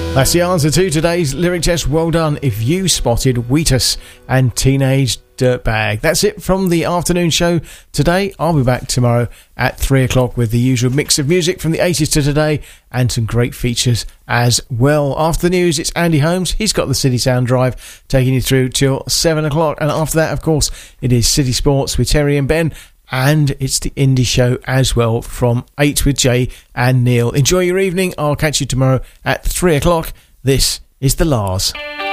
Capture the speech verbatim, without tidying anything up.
That's the answer to today's lyric test. Well done if you spotted Wheatus and Teenage Dirtbag. That's it from the afternoon show today. I'll be back tomorrow at three o'clock with the usual mix of music from the eighties to today and some great features as well. After the news, it's Andy Holmes. He's got the City Sound Drive taking you through till seven o'clock. And after that, of course, it is City Sports with Terry and Ben. And it's the Indie Show as well from eight with Jay and Neil. Enjoy your evening. I'll catch you tomorrow at three o'clock. This is The Lars.